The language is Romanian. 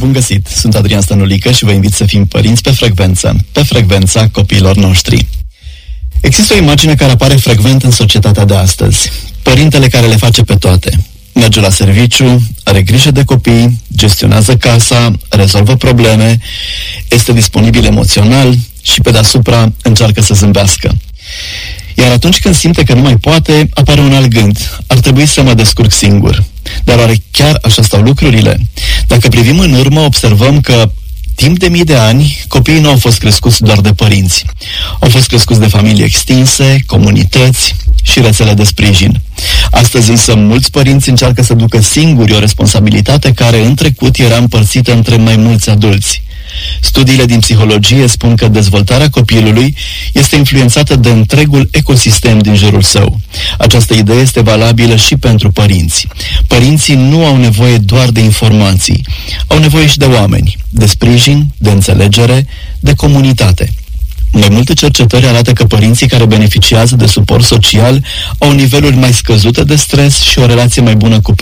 Bun găsit! Sunt Adrian Stănulică și vă invit să fim părinți pe frecvența copiilor noștri. Există o imagine care apare frecvent în societatea de astăzi. Părintele care le face pe toate. Merge la serviciu, are grijă de copii, gestionează casa, rezolvă probleme, este disponibil emoțional și pe deasupra încearcă să zâmbească. Iar atunci când simte că nu mai poate, apare un alt gând. Ar trebui să mă descurc singur. Dar oare chiar așa stau lucrurile? Dacă privim în urmă, observăm că timp de mii de ani, copiii nu au fost crescuți doar de părinți. Au fost crescuți de familii extinse, comunități și rețele de sprijin. Astăzi însă mulți părinți încearcă să ducă singuri o responsabilitate care în trecut era împărțită între mai mulți adulți. Studiile din psihologie spun că dezvoltarea copilului este influențată de întregul ecosistem din jurul său. Această idee este valabilă și pentru părinți. Părinții nu au nevoie doar de informații, au nevoie și de oameni, de sprijin, de înțelegere, de comunitate. Mai multe cercetări arată că părinții care beneficiază de suport social au niveluri mai scăzute de stres și o relație mai bună cu